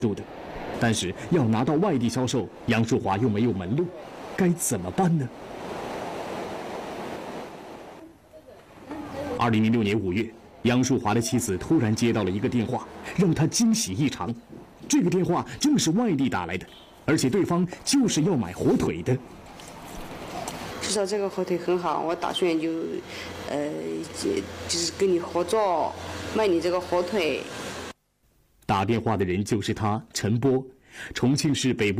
住的，但是要拿到外地销售，杨树华又没有门路，该怎么办呢？2006年5月，杨树华的妻子突然接到了一个电话，让他惊喜异常。这个电话正是外地打来的，而且对方就是要买火腿的。 至少这个火腿很好，我打算就是跟你合作卖你这个火腿。 打电话的人就是他，陈波，重庆市北部。